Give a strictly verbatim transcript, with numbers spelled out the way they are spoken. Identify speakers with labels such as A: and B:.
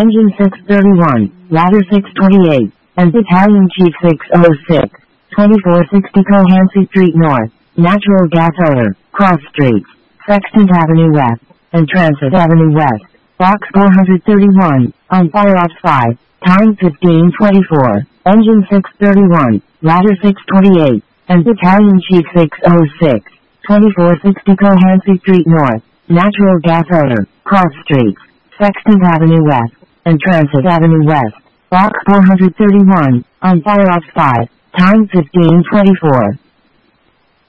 A: Engine six thirty-one, Ladder six twenty-eight, and Battalion Chief six oh six, twenty-four sixty Cohansey Street North, Natural Gas Odor, Cross Streets, Sextant Avenue West, and Transit Avenue West, Box four thirty-one, on Fire Ops five, time fifteen twenty-four, Engine six thirty-one, Ladder six twenty-eight, and Battalion Chief six oh six, twenty-four sixty Cohansey Street North, Natural Gas Odor, Cross Streets, Sextant Avenue West, and Transit Avenue West, Box four thirty-one, on Fire Ops five, time fifteen twenty-four.